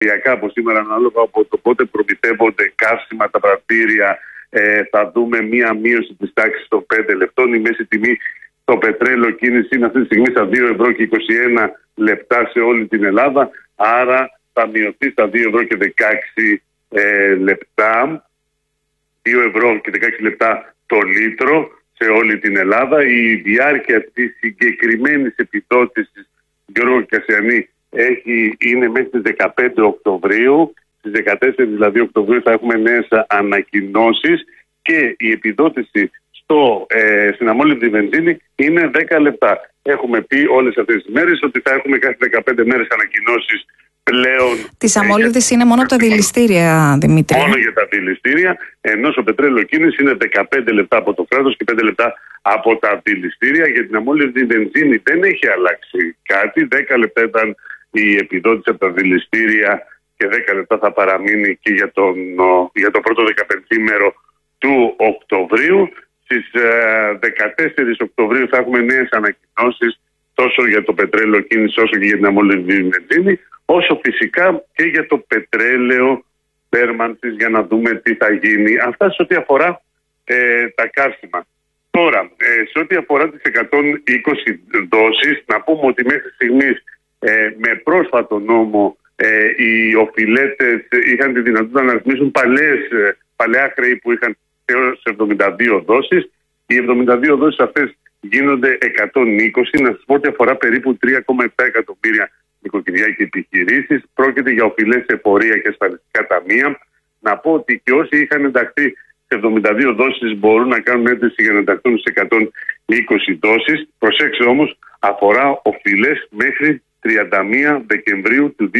από σήμερα, ανάλογα από το πότε προμηθεύονται καύσιμα τα πρατήρια, θα δούμε μία μείωση της τάξης των 5 λεπτών. Η μέση τιμή στο πετρέλαιο κίνηση είναι αυτή τη στιγμή στα 2 ευρώ και 21 λεπτά σε όλη την Ελλάδα. Άρα θα μειωθεί στα 2 ευρώ και 16 λεπτά. 2 ευρώ και 16 λεπτά το λίτρο σε όλη την Ελλάδα. Η διάρκεια της συγκεκριμένης επιδότησης, Γιώργο Κασιανή, είναι μέχρι τις 15 Οκτωβρίου. Στις 14 δηλαδή Οκτωβρίου θα έχουμε νέες ανακοινώσεις και η επιδότηση στην αμόλυντη βενζίνη είναι 10 λεπτά. Έχουμε πει όλες αυτές τις μέρες ότι θα έχουμε κάθε 15 μέρες ανακοινώσεις πλέον. Της αμόλυντης είναι μόνο από τα δηληστήρια, Δημήτρη. Μόνο για τα δηληστήρια, ενώ στο πετρέλαιο κίνηση είναι 15 λεπτά από το κράτος και 5 λεπτά από τα δηληστήρια. Για την αμόλυντη βενζίνη δεν έχει αλλάξει κάτι. 10 λεπτά ήταν η επιδότηση από τα δηληστήρια και 10 λεπτά θα παραμείνει και για το πρώτο 15μέρο του Οκτωβρίου. Στις 14 Οκτωβρίου θα έχουμε νέες ανακοινώσεις τόσο για το πετρέλαιο κίνηση όσο και για την αμόλυντη βενζίνη, όσο φυσικά και για το πετρέλαιο θέρμανσης, για να δούμε τι θα γίνει. Αυτά σε ό,τι αφορά τα καύσιμα. Τώρα, σε ό,τι αφορά τις 120 δόσεις, να πούμε ότι μέχρι στιγμής με πρόσφατο νόμο οι οφειλέτες είχαν τη δυνατότητα να ρυθμίσουν παλαιά χρέη που είχαν έως 72 δόσεις. Οι 72 δόσεις αυτές γίνονται 120. Να σας πω ότι αφορά περίπου 3,7 εκατομμύρια νοικοκυριά και επιχειρήσεις. Πρόκειται για οφειλές σε πορεία και ασφαλιστικά ταμεία. Να πω ότι και όσοι είχαν ενταχθεί σε 72 δόσεις μπορούν να κάνουν αίτηση για να ενταχθούν σε 120 δόσεις. Προσέξτε όμως, αφορά οφειλές μέχρι 31 Δεκεμβρίου του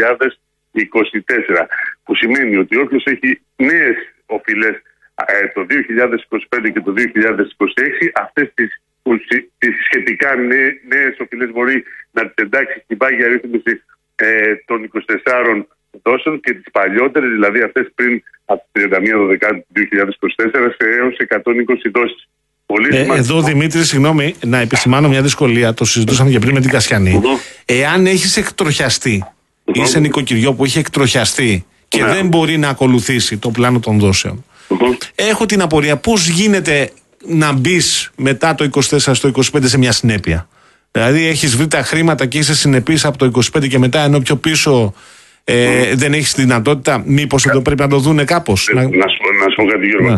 2024. Που σημαίνει ότι όποιος έχει νέες οφειλές το 2025 και το 2026, αυτές τις σχετικά νέες οφειλές μπορεί να τις εντάξει στην πάγια ρύθμιση των 24 δόσεων και τις παλιότερες, δηλαδή αυτές πριν από τις 31 Δεκεμβρίου του 2024 σε έως 120 δόσεις. Εδώ, Δημήτρη, συγγνώμη, να επισημάνω μια δυσκολία. Το συζητούσαμε και πριν με την Κασιανή. Εάν έχεις εκτροχιαστεί, είσαι νοικοκυριό που έχει εκτροχιαστεί και δεν μπορεί να ακολουθήσει το πλάνο των δόσεων. Έχω την απορία πώς γίνεται να μπει μετά το 24 στο 25 σε μια συνέπεια. Δηλαδή έχεις βρει τα χρήματα και είσαι συνεπής από το 25 και μετά, ενώ πιο πίσω δεν έχεις δυνατότητα. Μήπως εδώ πρέπει να το δούνε κάπως? Να σου πω κάτι, Γιώργο.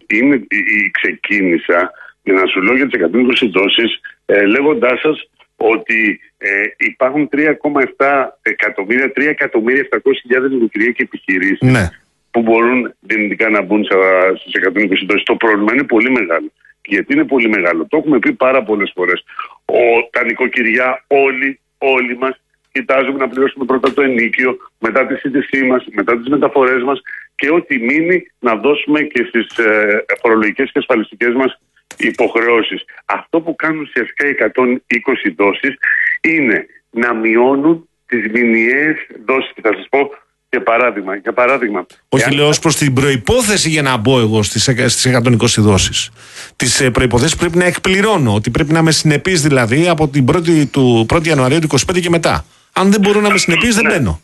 Ξεκίνησα για να σου λέω για τις 120 δόσεις λέγοντάς σας ότι υπάρχουν 3,7 εκατομμύρια, 3.700.000 νοικοκυριά και επιχειρήσεις που μπορούν δυνητικά να μπουν στις 120 δόσεις. Το πρόβλημα είναι πολύ μεγάλο. Γιατί είναι πολύ μεγάλο? Το έχουμε πει πάρα πολλές φορές. Τα νοικοκυριά όλοι μας κοιτάζουμε να πληρώσουμε πρώτα το ενοίκιο, μετά τη σύντησή μας, μετά τις μεταφορές μας και ό,τι μείνει να δώσουμε και στις φορολογικές και ασφαλιστικές μας υποχρεώσεις. Αυτό που κάνουν ουσιαστικά οι 120 δόσεις είναι να μειώνουν τις μηνιαίες δόσεις. Και θα σας πω για παράδειγμα. Όχι, λέω ως προς την προϋπόθεση για να μπω εγώ στις 120 δόσεις. Τις προϋποθέσεις πρέπει να εκπληρώνω, ότι πρέπει να είμαι συνεπής δηλαδή από την 1η Ιανουαρίου του 25 και μετά. Αν δεν μπορώ να είμαι συνεπής, δεν μπαίνω.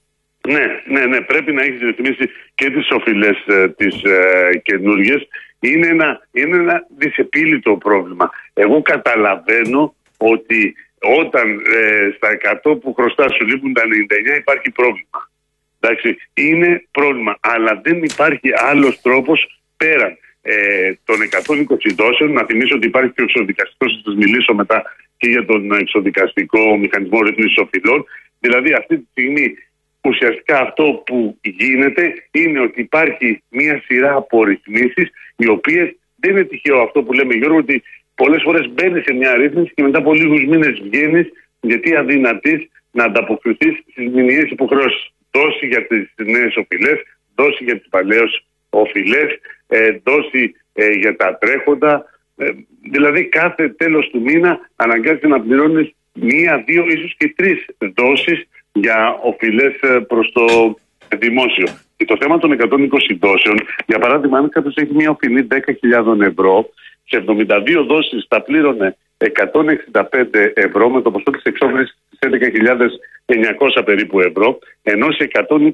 Ναι, πρέπει να έχεις ρυθμίσει και τις οφειλές τις καινούργιες. Είναι ένα δυσεπίλητο πρόβλημα. Εγώ καταλαβαίνω ότι όταν στα 100 που χρωστά σου λείπουν τα 99 υπάρχει πρόβλημα. Εντάξει, είναι πρόβλημα, αλλά δεν υπάρχει άλλος τρόπος πέραν των 120 δόσεων. Να θυμίσω ότι υπάρχει και ο εξοδικαστικός, θα σας μιλήσω μετά και για τον εξοδικαστικό μηχανισμό ρύθμισης οφειλών. Δηλαδή αυτή τη στιγμή ουσιαστικά αυτό που γίνεται είναι ότι υπάρχει μια σειρά από ρυθμίσεις οι οποίες δεν είναι τυχαίο αυτό που λέμε, Γιώργο, ότι πολλές φορές μπαίνεις σε μια ρύθμιση και μετά από λίγους μήνες βγαίνεις γιατί αδυνατείς να ανταποκριθείς στις μηνιαίες υποχρεώσεις. Δόση για τις νέες οφειλές, δόση για τις παλαιές οφειλές, δόση για τα τρέχοντα. Δηλαδή κάθε τέλος του μήνα αναγκάζεται να πληρώνεις 1, 2, ίσως και 3 δόσεις για οφειλές προς το δημόσιο. Και το θέμα των 120 δόσεων, για παράδειγμα, αν κάποιος έχει μια οφειλή 10.000 ευρώ, σε 72 δόσεις θα πλήρωνε 165 ευρώ με το ποσό της εξόφλησης της 11.900 περίπου ευρώ, ενώ σε 120